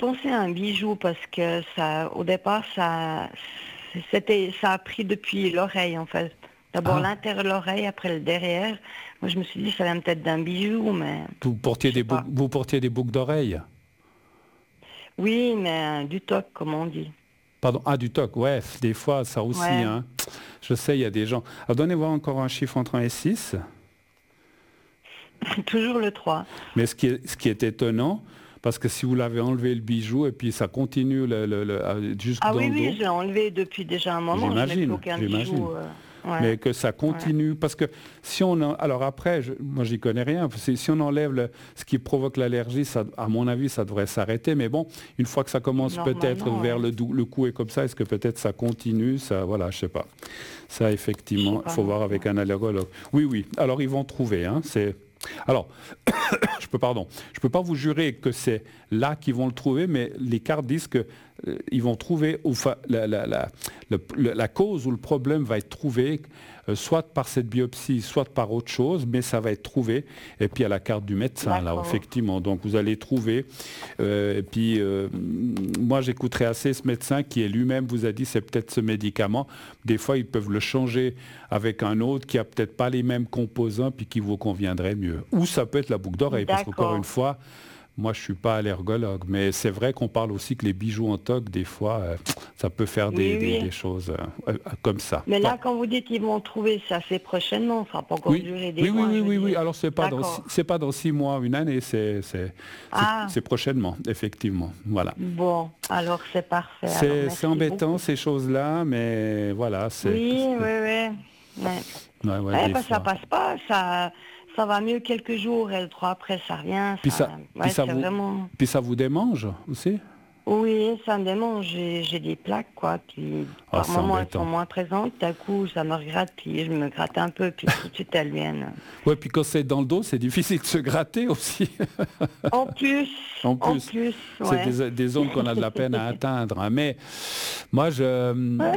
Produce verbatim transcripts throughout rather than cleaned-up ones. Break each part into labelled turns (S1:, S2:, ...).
S1: pensé à un bijou parce que ça, au départ, ça, c'était, ça a pris depuis l'oreille en fait. D'abord
S2: Ah,
S1: l'intérieur de l'oreille, après le derrière. Moi, je me suis dit, ça vient peut-être d'un bijou, mais
S2: vous portiez
S1: je sais
S2: des boucles,
S1: pas.
S2: vous portiez des boucles d'oreilles.
S1: Oui, mais euh, du toc, comme on dit.
S2: Pardon, ah du toc, ouais, des fois ça aussi,
S1: Ouais,
S2: hein. Je sais, il y a des gens. Alors donnez-moi encore un chiffre entre un et six.
S1: toujours le trois.
S2: Mais ce qui est, ce qui est étonnant, parce que si vous l'avez enlevé le bijou et puis ça continue le, le- le- euh, jusque
S1: Ah
S2: dans
S1: oui,
S2: le
S1: oui,
S2: dos,
S1: je l'ai enlevé depuis déjà un moment. Je mets plus
S2: j'imagine,
S1: aucun
S2: j'imagine.
S1: bijou. euh, Ouais,
S2: Mais que ça
S1: ouais.
S2: continue, parce que si on... en- Alors après, je- moi j'y connais rien, parce que si on enlève le- ce qui provoque l'allergie, ça, à mon avis, ça devrait s'arrêter. Mais bon, une fois que ça commence peut-être
S1: Normalement,
S2: vers
S1: ouais.
S2: le, dou- le cou et comme ça, est-ce que peut-être ça continue, ça, voilà, je sais pas. Ça,
S1: Je sais
S2: effectivement, il
S1: pas
S2: faut
S1: non
S2: voir
S1: plus.
S2: avec
S1: Ouais.
S2: un allergologue. Oui, oui, alors ils vont trouver, hein, c'est... Alors, je peux, pardon, je peux pas vous jurer que c'est là qu'ils vont le trouver, mais les cartes disent que euh, ils vont trouver, ou fa- la, la- la- le- le- la cause ou le problème va être trouvé, euh, soit par cette biopsie, soit par autre chose, mais ça va être trouvé. Et puis à la carte du médecin, là,
S1: D'accord.
S2: effectivement. Donc vous allez trouver. euh, et puis euh, moi, j'écouterai assez ce médecin qui est lui-même vous a dit c'est peut-être ce médicament. Des fois, ils peuvent le changer avec un autre qui a peut-être pas les mêmes composants puis qui vous conviendrait mieux. Ou ça peut être la boucle d'oreille, parce qu'encore une
S1: D'accord.
S2: fois, moi, je suis pas allergologue, mais c'est vrai qu'on parle aussi que les bijoux en toc, des fois, euh, ça peut faire des,
S1: Oui,
S2: des- des
S1: oui.
S2: choses euh, euh, comme ça.
S1: Mais
S2: Voilà.
S1: là, quand vous dites qu'ils vont trouver ça assez prochainement, ça va pas encore
S2: Oui,
S1: durer des
S2: oui, oui,
S1: mois,
S2: oui,
S1: je veux
S2: oui, oui.
S1: dire.
S2: Alors c'est pas dans six-
S1: D'accord.
S2: c'est pas dans six mois, une année, c'est c'est c'est
S1: Ah,
S2: c'est prochainement, effectivement. Voilà.
S1: bon, alors c'est parfait. Alors
S2: C'est c'est
S1: merci
S2: embêtant
S1: beaucoup.
S2: ces choses-là, mais voilà, c'est
S1: Oui,
S2: parce
S1: oui,
S2: que
S1: oui. Ouais.
S2: ouais, ouais,
S1: Ouais,
S2: des
S1: parce que ça
S2: fois.
S1: passe pas, ça, ça va mieux quelques jours et le trois après ça revient.
S2: Puis
S1: Ça,
S2: ça, puis
S1: ouais,
S2: ça
S1: c'est
S2: vous,
S1: vraiment.
S2: puis ça vous démange aussi?
S1: Oui, ça me démange. J'ai j'ai des plaques, quoi. Puis
S2: Ah,
S1: par
S2: c'est
S1: moments elles sont
S2: embêtant.
S1: moins présentes. D'un coup, ça me regratte, puis je me gratte un peu, puis tout de suite elles viennent.
S2: Ouais, puis quand c'est dans le dos, c'est difficile de se gratter aussi.
S1: En plus,
S2: En
S1: en
S2: plus,
S1: plus,
S2: c'est
S1: ouais.
S2: des, des zones qu'on a de la peine à atteindre, hein. Mais moi, je,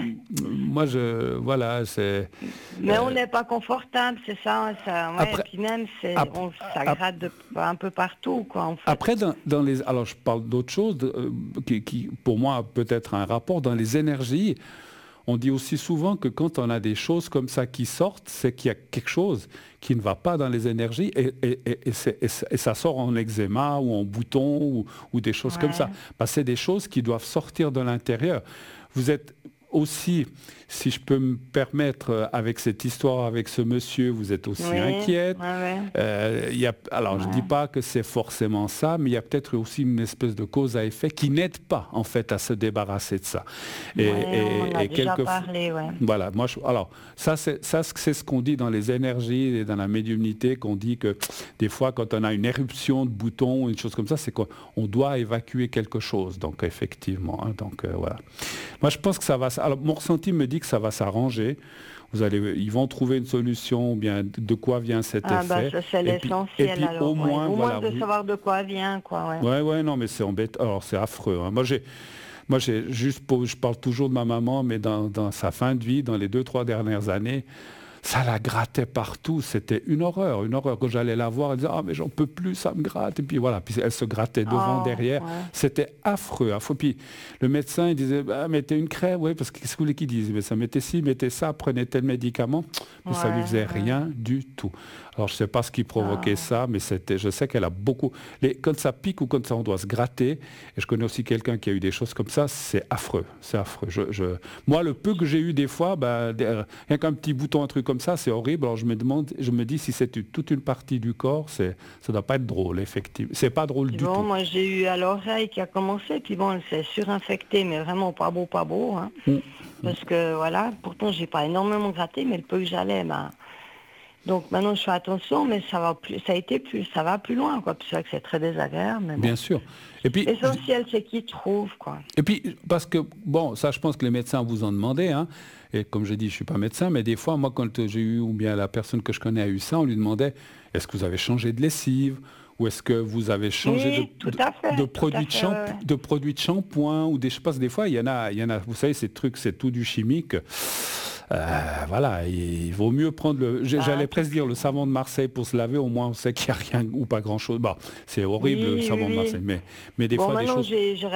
S2: moi, je, voilà, c'est
S1: Mais on n'est pas confortable, c'est ça, hein, ça, ouais. Et
S2: après,
S1: puis même, c'est,
S2: ap-
S1: on, ça
S2: ap-
S1: gratte de, un peu partout, quoi, en fait.
S2: après dans, dans les, alors je parle d'autre chose de- euh, qui, qui, pour moi, a peut-être un rapport dans les énergies. On dit aussi souvent que quand on a des choses comme ça qui sortent, c'est qu'il y a quelque chose qui ne va pas dans les énergies et, et- et- et c'est- et ça et ça sort en eczéma ou en bouton ou, ou des choses comme ça.
S1: Ouais.
S2: Parce que c'est des choses qui doivent sortir de l'intérieur. Vous êtes aussi, si je peux me permettre, euh, avec cette histoire, avec ce monsieur, vous êtes aussi
S1: Oui, ouais,
S2: inquiète.
S1: ouais,
S2: Euh, il y a, alors, je ne dis
S1: ouais.
S2: pas que c'est forcément ça, mais il y a peut-être aussi une espèce de cause à effet qui n'aide pas, en fait, à se débarrasser de ça. Et,
S1: Ouais, on en a
S2: et, et
S1: déjà
S2: quelquefois,
S1: parlé, ouais.
S2: voilà, moi, je- alors, ça, c'est ça, c'est ce qu'on dit dans les énergies et dans la médiumnité, qu'on dit que des fois, quand on a une éruption de boutons ou une chose comme ça, c'est qu'on on doit évacuer quelque chose. Donc, effectivement, hein, donc, euh, voilà. Moi, je pense que ça va... s- Alors, mon ressenti me dit que ça va s'arranger. Vous allez, ils vont trouver une solution, ou bien de quoi vient cet
S1: Ah bah
S2: effet.
S1: ça c'est
S2: Et puis, et
S1: l'essentiel
S2: puis au
S1: alors, ouais.
S2: moins,
S1: Au moins
S2: voilà,
S1: de
S2: vous...
S1: savoir de quoi vient, quoi, ouais.
S2: Ouais, ouais, non, mais c'est embêtant. Alors, c'est affreux, hein. Moi, j'ai... Moi, j'ai juste pour, je parle toujours de ma maman, mais dans, dans sa fin de vie, dans les deux, trois dernières années, ça la grattait partout. C'était une horreur, une horreur. Quand j'allais la voir, elle disait, ah, mais j'en peux plus, ça me gratte. Et puis voilà, puis elle se grattait devant,
S1: Oh,
S2: derrière.
S1: ouais.
S2: C'était affreux, affreux. Puis le médecin, il disait, bah, mettez une crème, oui, parce que qu'est-ce que vous voulez qu'il dise? Mais ça mettez ci, mettez ça, prenez tel médicament. Mais ça lui
S1: Ouais,
S2: faisait
S1: ouais.
S2: rien du tout. Alors, je ne sais pas ce qui provoquait
S1: Ah.
S2: ça, mais c'était, je sais qu'elle a beaucoup... Les, quand ça pique ou quand ça, on doit se gratter, et je connais aussi quelqu'un qui a eu des choses comme ça, c'est affreux, c'est affreux. Je, je... Moi, le peu que j'ai eu des fois, bah, des- rien qu'un petit bouton, un truc comme ça, c'est horrible. Alors, je me demande, je me dis si c'est une- toute une partie du corps, c'est, ça ne doit pas être drôle, effectivement. C'est pas drôle
S1: Puis
S2: du
S1: bon,
S2: tout.
S1: moi j'ai eu à l'oreille qui a commencé, puis bon, elle s'est surinfectée, mais vraiment pas beau, pas beau, hein.
S2: Mm.
S1: Parce que voilà, pourtant j'ai pas énormément gratté, mais le peu que j'allais, ben. Donc maintenant je fais attention, mais ça va plus, ça a été plus, ça va plus loin, quoi. Puis c'est vrai que c'est très désagréable, mais bon.
S2: Bien sûr. Et puis, je-
S1: L'essentiel c'est qu'ils trouvent, quoi.
S2: Et puis, parce que, bon, ça, je pense que les médecins vous en demandaient, hein, et comme j'ai dit, je ne suis pas médecin, mais des fois, moi, quand j'ai eu, ou bien la personne que je connais a eu ça, on lui demandait, est-ce que vous avez changé de lessive? Ou est-ce que vous avez changé
S1: Oui,
S2: de,
S1: tout à fait,
S2: de, de
S1: tout
S2: produits
S1: à
S2: de,
S1: fait,
S2: shamp-
S1: ouais, ouais.
S2: de produits de shampoing? Ou des, je sais pas, des fois, il y en a, il y en a, vous savez, ces trucs, c'est tout du chimique. Euh, voilà, il vaut mieux prendre le...
S1: Ah,
S2: J'allais
S1: tout-
S2: presque dire le savon de Marseille pour se laver, au moins on sait qu'il n'y a rien ou pas grand-chose. Bon, c'est horrible le
S1: Oui,
S2: savon
S1: oui,
S2: de
S1: oui.
S2: Marseille, mais, mais des
S1: Bon,
S2: fois des
S1: maintenant
S2: choses...
S1: j'ai j'ai